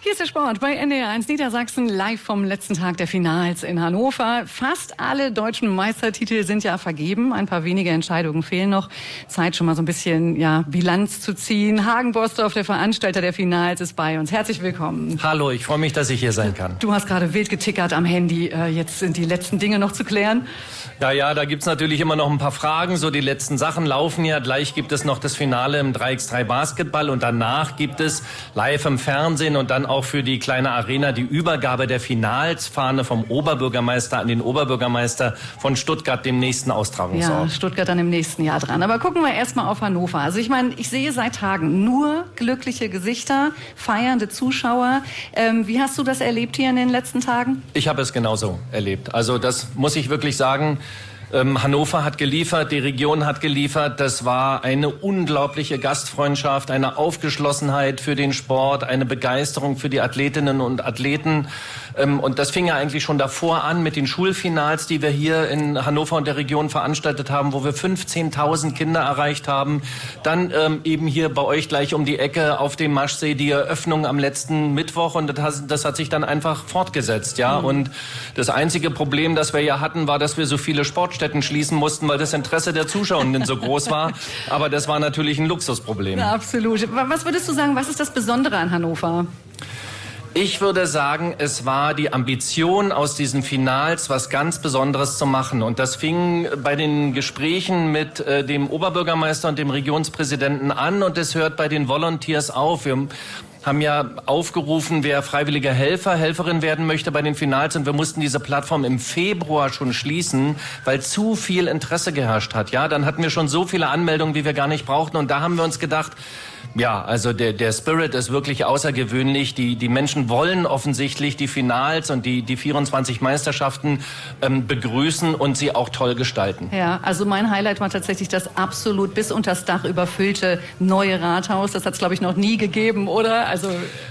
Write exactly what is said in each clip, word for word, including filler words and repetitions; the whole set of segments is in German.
Hier ist der Sport bei N D R eins Niedersachsen, live vom letzten Tag der Finals in Hannover. Fast alle deutschen Meistertitel sind ja vergeben. Ein paar wenige Entscheidungen fehlen noch. Zeit, schon mal so ein bisschen ja, Bilanz zu ziehen. Hagen Bostorff, der Veranstalter der Finals, ist bei uns. Herzlich willkommen. Hallo, ich freue mich, dass ich hier sein kann. Du hast gerade wild getickert am Handy. Jetzt sind die letzten Dinge noch zu klären. Ja, ja, da gibt's natürlich immer noch ein paar Fragen. So die letzten Sachen laufen ja. Gleich gibt es noch das Finale im drei gegen drei Basketball und danach gibt es live im Fernsehen und dann auch für die kleine Arena die Übergabe der Finalsfahne vom Oberbürgermeister an den Oberbürgermeister von Stuttgart, dem nächsten Austragungsort. Ja, Stuttgart dann im nächsten Jahr dran. Aber gucken wir erstmal auf Hannover. Also ich meine, ich sehe seit Tagen nur glückliche Gesichter, feiernde Zuschauer. Ähm, wie hast du das erlebt hier in den letzten Tagen? Ich habe es genauso erlebt. Also das muss ich wirklich sagen. Ähm, Hannover hat geliefert, die Region hat geliefert. Das war eine unglaubliche Gastfreundschaft, eine Aufgeschlossenheit für den Sport, eine Begeisterung für die Athletinnen und Athleten. Ähm, und das fing ja eigentlich schon davor an mit den Schulfinals, die wir hier in Hannover und der Region veranstaltet haben, wo wir fünfzehntausend Kinder erreicht haben. Dann ähm, eben hier bei euch gleich um die Ecke auf dem Maschsee die Eröffnung am letzten Mittwoch. Und das, das hat sich dann einfach fortgesetzt. Ja. Mhm. Und das einzige Problem, das wir ja hatten, war, dass wir so viele Sportstätten schließen mussten, weil das Interesse der Zuschauenden so groß war. Aber das war natürlich ein Luxusproblem. Ja, absolut. Was würdest du sagen, was ist das Besondere an Hannover? Ich würde sagen, es war die Ambition, aus diesen Finals was ganz Besonderes zu machen. Und das fing bei den Gesprächen mit äh, dem Oberbürgermeister und dem Regionspräsidenten an und es hört bei den Volunteers auf. Wir haben ja aufgerufen, wer freiwilliger Helfer, Helferin werden möchte bei den Finals. Und wir mussten diese Plattform im Februar schon schließen, weil zu viel Interesse geherrscht hat. Ja, dann hatten wir schon so viele Anmeldungen, wie wir gar nicht brauchten. Und da haben wir uns gedacht, ja, also der, der Spirit ist wirklich außergewöhnlich. Die, die Menschen wollen offensichtlich die Finals und die, die vierundzwanzig Meisterschaften ähm, begrüßen und sie auch toll gestalten. Ja, also mein Highlight war tatsächlich das absolut bis unters Dach überfüllte neue Rathaus. Das hat es, glaube ich, noch nie gegeben, oder? Also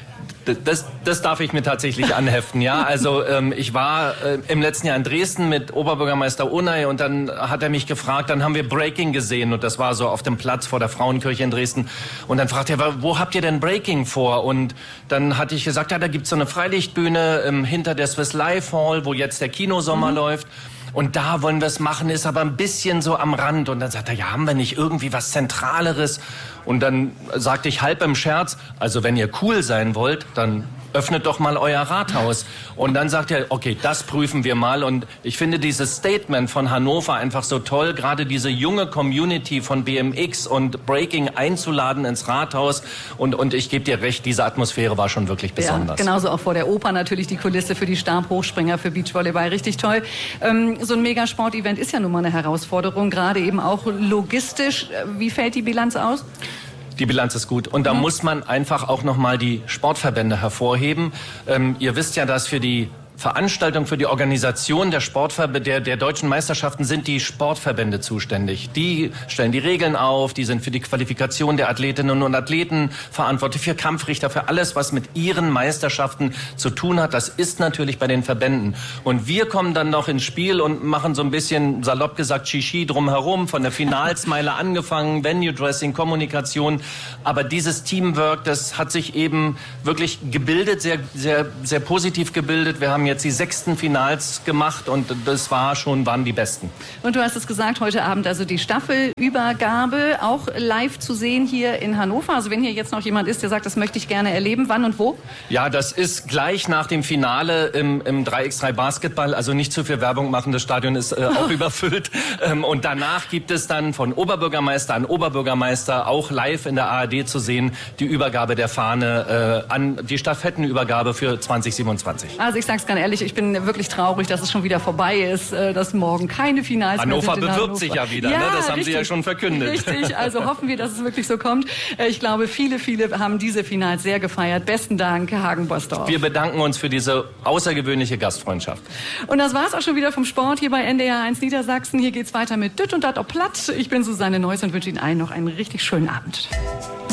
Das, das darf ich mir tatsächlich anheften, ja. Also ähm, ich war äh, im letzten Jahr in Dresden mit Oberbürgermeister Unai und dann hat er mich gefragt, dann haben wir Breaking gesehen und das war so auf dem Platz vor der Frauenkirche in Dresden. Und dann fragte er, wo habt ihr denn Breaking vor? Und dann hatte ich gesagt, ja, da gibt's so eine Freilichtbühne ähm, hinter der Swiss Life Hall, wo jetzt der Kinosommer mhm. läuft. Und da wollen wir es machen, ist aber ein bisschen so am Rand. Und dann sagt er, ja, haben wir nicht irgendwie was Zentraleres? Und dann sagte ich halb im Scherz, also wenn ihr cool sein wollt, dann öffnet doch mal euer Rathaus. Und dann sagt er, okay, das prüfen wir mal. Und ich finde dieses Statement von Hannover einfach so toll, gerade diese junge Community von B M X und Breaking einzuladen ins Rathaus. Und, und ich gebe dir recht, diese Atmosphäre war schon wirklich besonders. Ja, genauso auch vor der Oper natürlich die Kulisse für die Stabhochspringer, für Beachvolleyball, richtig toll. Ähm, so ein Megasport-Event ist ja nun mal eine Herausforderung, gerade eben auch logistisch. Wie fällt die Bilanz aus? Die Bilanz ist gut. Und da mhm. muss man einfach auch nochmal die Sportverbände hervorheben. Ähm, ihr wisst ja, dass für die Veranstaltung, für die Organisation der Sportverbände, der, der deutschen Meisterschaften sind die Sportverbände zuständig. Die stellen die Regeln auf, die sind für die Qualifikation der Athletinnen und Athleten verantwortlich, für Kampfrichter, für alles, was mit ihren Meisterschaften zu tun hat. Das ist natürlich bei den Verbänden. Und wir kommen dann noch ins Spiel und machen so ein bisschen, salopp gesagt, Shishi drumherum, von der Finalsmeile angefangen, Venue-Dressing, Kommunikation. Aber dieses Teamwork, das hat sich eben wirklich gebildet, sehr, sehr, sehr positiv gebildet. Wir haben jetzt die sechsten Finals gemacht und das war schon, waren die besten. Und du hast es gesagt, heute Abend also die Staffelübergabe auch live zu sehen hier in Hannover. Also wenn hier jetzt noch jemand ist, der sagt, das möchte ich gerne erleben, wann und wo? Ja, das ist gleich nach dem Finale im, im drei gegen drei Basketball, also nicht zu viel Werbung machen, das Stadion ist äh, auch überfüllt. Ähm, und danach gibt es dann von Oberbürgermeister an Oberbürgermeister auch live in der A R D zu sehen, die Übergabe der Fahne äh, an die Stafettenübergabe für zwanzig siebenundzwanzig. Also ich sag's ganz ehrlich, ich bin wirklich traurig, dass es schon wieder vorbei ist, dass morgen keine Finals Hannover mehr sind. Hannover bewirbt sich ja wieder, ja, ne? Das haben richtig, Sie ja schon verkündet. Richtig, also hoffen wir, dass es wirklich so kommt. Ich glaube, viele, viele haben diese Finals sehr gefeiert. Besten Dank, Hagen Bostorff. Wir bedanken uns für diese außergewöhnliche Gastfreundschaft. Und das war's auch schon wieder vom Sport hier bei N D R eins Niedersachsen. Hier geht's weiter mit Düt und Dat ob Platt. Ich bin Susanne Neuss und wünsche Ihnen allen noch einen richtig schönen Abend.